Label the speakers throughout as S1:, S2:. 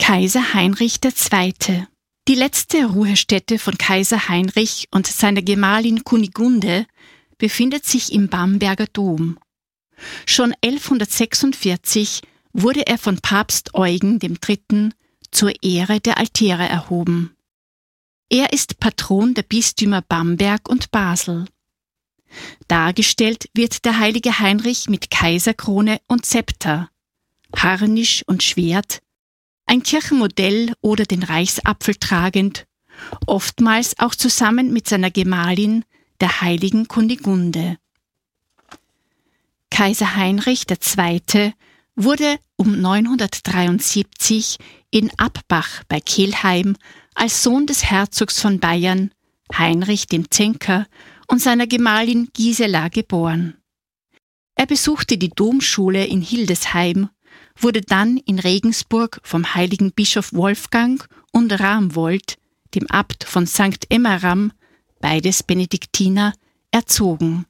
S1: Kaiser Heinrich II. Die letzte Ruhestätte von Kaiser Heinrich und seiner Gemahlin Kunigunde befindet sich im Bamberger Dom. Schon 1146 wurde er von Papst Eugen III. Zur Ehre der Altäre erhoben. Er ist Patron der Bistümer Bamberg und Basel. Dargestellt wird der heilige Heinrich mit Kaiserkrone und Zepter, Harnisch und Schwert, ein Kirchenmodell oder den Reichsapfel tragend, oftmals auch zusammen mit seiner Gemahlin, der heiligen Kunigunde. Kaiser Heinrich II. Wurde um 973 in Abbach bei Kelheim als Sohn des Herzogs von Bayern, Heinrich dem Zänker, und seiner Gemahlin Gisela geboren. Er besuchte die Domschule in Hildesheim, wurde dann in Regensburg vom heiligen Bischof Wolfgang und Ramwold, dem Abt von St. Emmeram, beides Benediktiner, erzogen.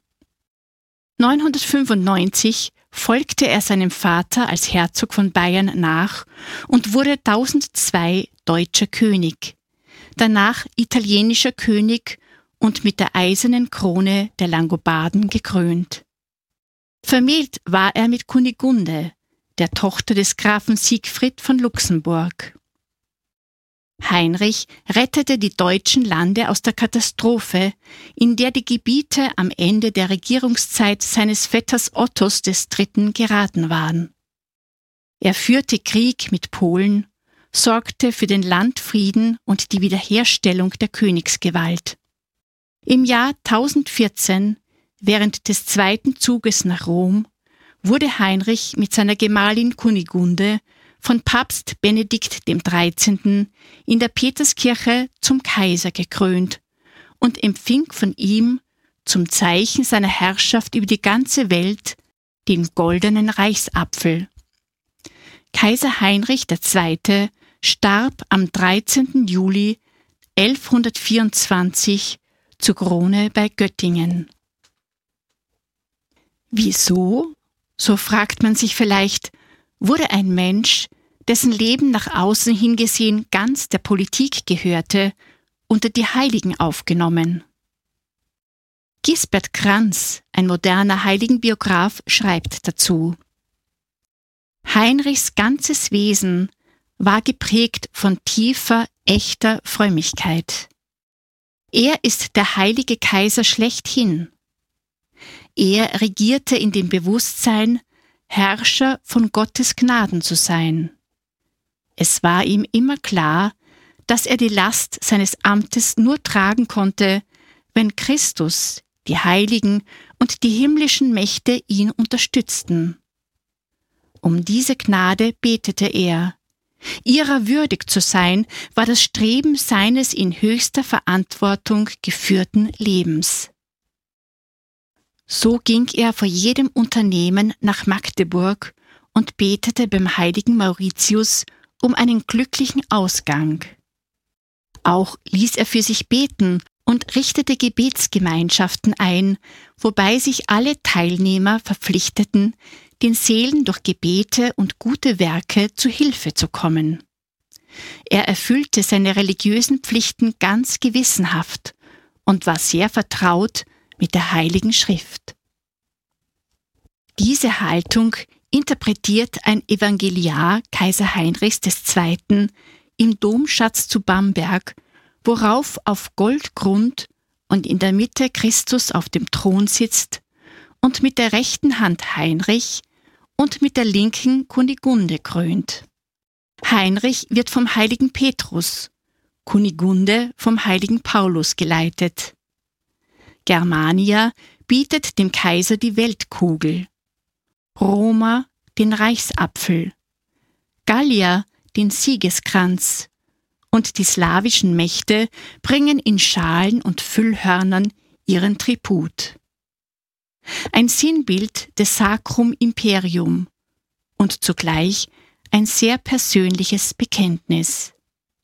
S1: 995 folgte er seinem Vater als Herzog von Bayern nach und wurde 1002 deutscher König, danach italienischer König und mit der eisernen Krone der Langobarden gekrönt. Vermählt war er mit Kunigunde, der Tochter des Grafen Siegfried von Luxemburg. Heinrich rettete die deutschen Lande aus der Katastrophe, in der die Gebiete am Ende der Regierungszeit seines Vetters Ottos III. Geraten waren. Er führte Krieg mit Polen, sorgte für den Landfrieden und die Wiederherstellung der Königsgewalt. Im Jahr 1014, während des zweiten Zuges nach Rom, wurde Heinrich mit seiner Gemahlin Kunigunde von Papst Benedikt XIII. In der Peterskirche zum Kaiser gekrönt und empfing von ihm zum Zeichen seiner Herrschaft über die ganze Welt den goldenen Reichsapfel. Kaiser Heinrich II. Starb am 13. Juli 1124 zur Krone bei Göttingen. Wieso, so fragt man sich vielleicht, wurde ein Mensch, dessen Leben nach außen hin gesehen ganz der Politik gehörte, unter die Heiligen aufgenommen? Gisbert Kranz, ein moderner Heiligenbiograf, schreibt dazu: Heinrichs ganzes Wesen war geprägt von tiefer, echter Frömmigkeit. Er ist der heilige Kaiser schlechthin. Er regierte in dem Bewusstsein, Herrscher von Gottes Gnaden zu sein. Es war ihm immer klar, dass er die Last seines Amtes nur tragen konnte, wenn Christus, die Heiligen und die himmlischen Mächte ihn unterstützten. Um diese Gnade betete er. Ihrer würdig zu sein, war das Streben seines in höchster Verantwortung geführten Lebens. So ging er vor jedem Unternehmen nach Magdeburg und betete beim heiligen Mauritius um einen glücklichen Ausgang. Auch ließ er für sich beten und richtete Gebetsgemeinschaften ein, wobei sich alle Teilnehmer verpflichteten, den Seelen durch Gebete und gute Werke zu Hilfe zu kommen. Er erfüllte seine religiösen Pflichten ganz gewissenhaft und war sehr vertraut mit der Heiligen Schrift. Diese Haltung interpretiert ein Evangeliar Kaiser Heinrichs II. Im Domschatz zu Bamberg, worauf auf Goldgrund und in der Mitte Christus auf dem Thron sitzt und mit der rechten Hand Heinrich und mit der linken Kunigunde krönt. Heinrich wird vom heiligen Petrus, Kunigunde vom heiligen Paulus geleitet. Germania bietet dem Kaiser die Weltkugel, Roma den Reichsapfel, Gallier den Siegeskranz und die slawischen Mächte bringen in Schalen und Füllhörnern ihren Tribut. Ein Sinnbild des Sacrum Imperium und zugleich ein sehr persönliches Bekenntnis.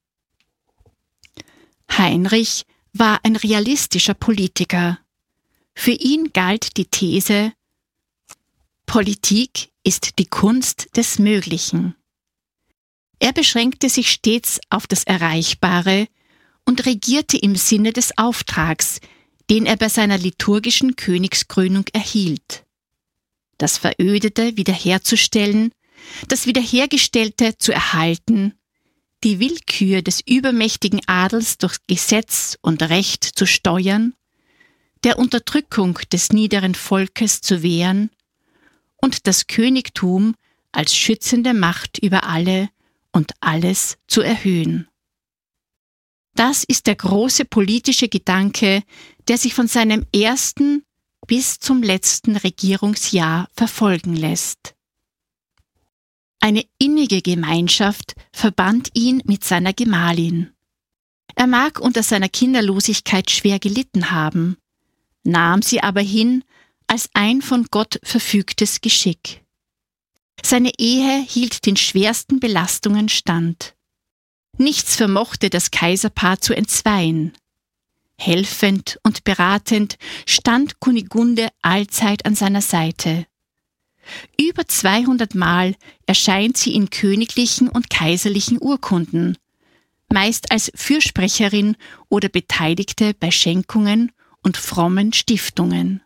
S1: Heinrich war ein realistischer Politiker. Für ihn galt die These: Politik ist die Kunst des Möglichen. Er beschränkte sich stets auf das Erreichbare und regierte im Sinne des Auftrags, den er bei seiner liturgischen Königskrönung erhielt. Das Verödete wiederherzustellen, das Wiederhergestellte zu erhalten, die Willkür des übermächtigen Adels durch Gesetz und Recht zu steuern, der Unterdrückung des niederen Volkes zu wehren und das Königtum als schützende Macht über alle und alles zu erhöhen. Das ist der große politische Gedanke, der sich von seinem ersten bis zum letzten Regierungsjahr verfolgen lässt. Eine innige Gemeinschaft verband ihn mit seiner Gemahlin. Er mag unter seiner Kinderlosigkeit schwer gelitten haben, nahm sie aber hin als ein von Gott verfügtes Geschick. Seine Ehe hielt den schwersten Belastungen stand. Nichts vermochte das Kaiserpaar zu entzweien. Helfend und beratend stand Kunigunde allzeit an seiner Seite. Über 200 Mal erscheint sie in königlichen und kaiserlichen Urkunden, meist als Fürsprecherin oder Beteiligte bei Schenkungen und frommen Stiftungen.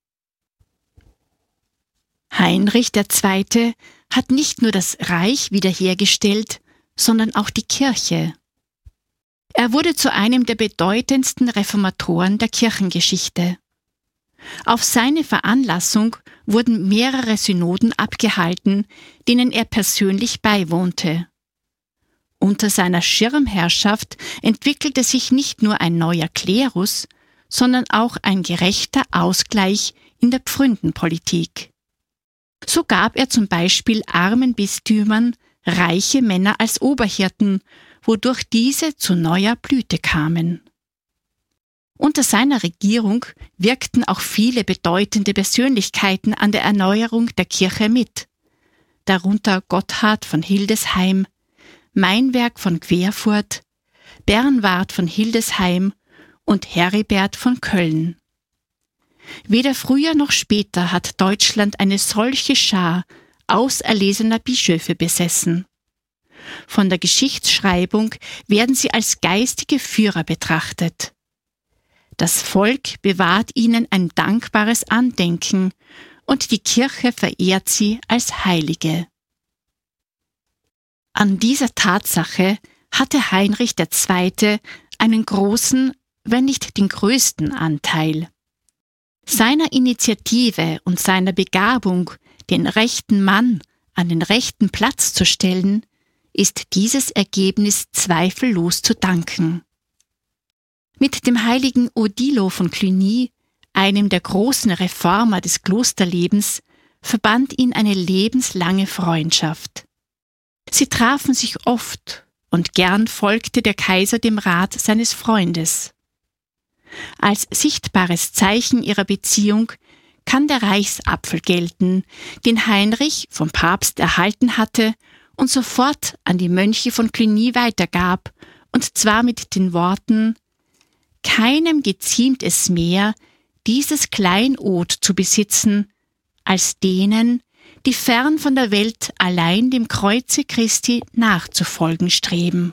S1: Heinrich II. Hat nicht nur das Reich wiederhergestellt, sondern auch die Kirche. Er wurde zu einem der bedeutendsten Reformatoren der Kirchengeschichte. Auf seine Veranlassung wurden mehrere Synoden abgehalten, denen er persönlich beiwohnte. Unter seiner Schirmherrschaft entwickelte sich nicht nur ein neuer Klerus, sondern auch ein gerechter Ausgleich in der Pfründenpolitik. So gab er zum Beispiel armen Bistümern reiche Männer als Oberhirten, wodurch diese zu neuer Blüte kamen. Unter seiner Regierung wirkten auch viele bedeutende Persönlichkeiten an der Erneuerung der Kirche mit, darunter Gotthard von Hildesheim, Meinwerk von Querfurt, Bernward von Hildesheim und Heribert von Köln. Weder früher noch später hat Deutschland eine solche Schar auserlesener Bischöfe besessen. Von der Geschichtsschreibung werden sie als geistige Führer betrachtet. Das Volk bewahrt ihnen ein dankbares Andenken und die Kirche verehrt sie als Heilige. An dieser Tatsache hatte Heinrich II. Einen großen, wenn nicht den größten Anteil. Seiner Initiative und seiner Begabung, den rechten Mann an den rechten Platz zu stellen, ist dieses Ergebnis zweifellos zu danken. Mit dem heiligen Odilo von Cluny, einem der großen Reformer des Klosterlebens, verband ihn eine lebenslange Freundschaft. Sie trafen sich oft und gern folgte der Kaiser dem Rat seines Freundes. Als sichtbares Zeichen ihrer Beziehung kann der Reichsapfel gelten, den Heinrich vom Papst erhalten hatte und sofort an die Mönche von Cluny weitergab, und zwar mit den Worten: Keinem geziemt es mehr, dieses Kleinod zu besitzen, als denen, die fern von der Welt allein dem Kreuze Christi nachzufolgen streben.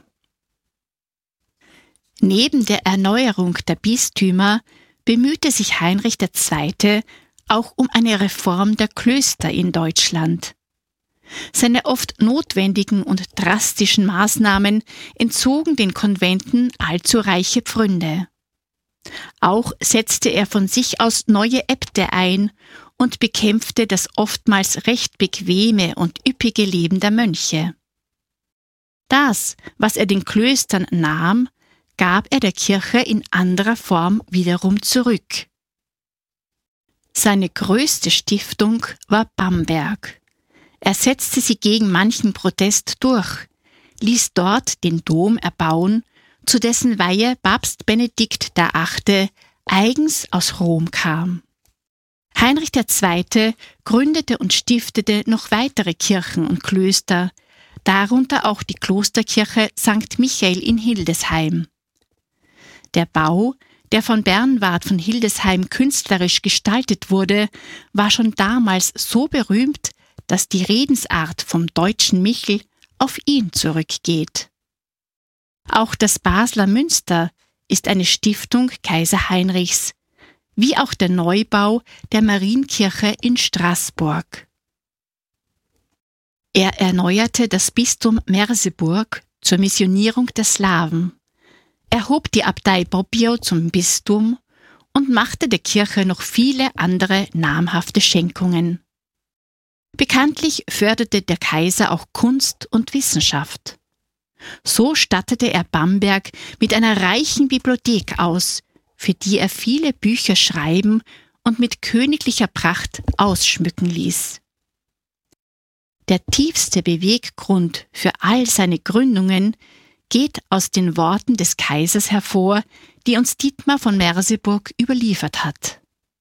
S1: Neben der Erneuerung der Bistümer bemühte sich Heinrich II. Auch um eine Reform der Klöster in Deutschland. Seine oft notwendigen und drastischen Maßnahmen entzogen den Konventen allzu reiche Pfründe. Auch setzte er von sich aus neue Äbte ein und bekämpfte das oftmals recht bequeme und üppige Leben der Mönche. Das, was er den Klöstern nahm, gab er der Kirche in anderer Form wiederum zurück. Seine größte Stiftung war Bamberg. Er setzte sie gegen manchen Protest durch, ließ dort den Dom erbauen, zu dessen Weihe Papst Benedikt VIII. Eigens aus Rom kam. Heinrich II. Gründete und stiftete noch weitere Kirchen und Klöster, darunter auch die Klosterkirche St. Michael in Hildesheim. Der Bau, der von Bernward von Hildesheim künstlerisch gestaltet wurde, war schon damals so berühmt, dass die Redensart vom deutschen Michel auf ihn zurückgeht. Auch das Basler Münster ist eine Stiftung Kaiser Heinrichs, wie auch der Neubau der Marienkirche in Straßburg. Er erneuerte das Bistum Merseburg zur Missionierung der Slawen, erhob die Abtei Bobbio zum Bistum und machte der Kirche noch viele andere namhafte Schenkungen. Bekanntlich förderte der Kaiser auch Kunst und Wissenschaft. So stattete er Bamberg mit einer reichen Bibliothek aus, für die er viele Bücher schreiben und mit königlicher Pracht ausschmücken ließ. Der tiefste Beweggrund für all seine Gründungen geht aus den Worten des Kaisers hervor, die uns Dietmar von Merseburg überliefert hat.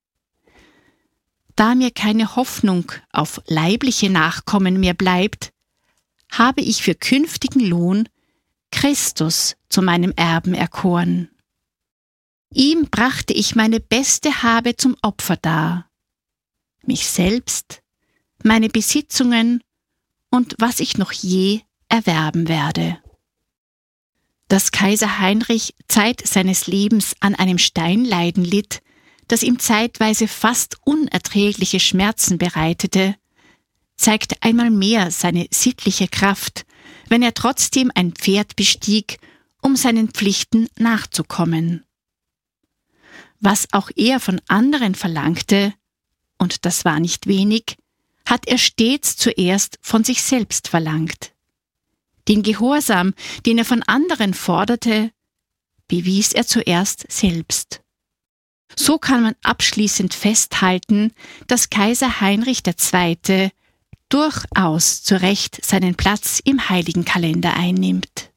S1: Da mir keine Hoffnung auf leibliche Nachkommen mehr bleibt, habe ich für künftigen Lohn Christus zu meinem Erben erkoren. Ihm brachte ich meine beste Habe zum Opfer dar, mich selbst, meine Besitzungen und was ich noch je erwerben werde. Dass Kaiser Heinrich Zeit seines Lebens an einem Steinleiden litt, das ihm zeitweise fast unerträgliche Schmerzen bereitete, zeigt einmal mehr seine sittliche Kraft, wenn er trotzdem ein Pferd bestieg, um seinen Pflichten nachzukommen. Was auch er von anderen verlangte, und das war nicht wenig, hat er stets zuerst von sich selbst verlangt. Den Gehorsam, den er von anderen forderte, bewies er zuerst selbst. So kann man abschließend festhalten, dass Kaiser Heinrich II. Durchaus zu Recht seinen Platz im heiligen Kalender einnimmt.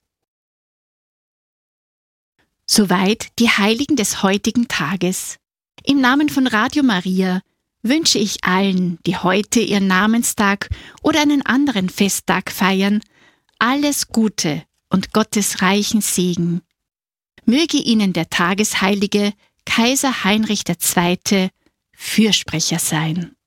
S1: Soweit die Heiligen des heutigen Tages. Im Namen von Radio Maria wünsche ich allen, die heute ihren Namenstag oder einen anderen Festtag feiern, alles Gute und Gottes reichen Segen. Möge Ihnen der Tagesheilige Kaiser Heinrich II. Fürsprecher sein.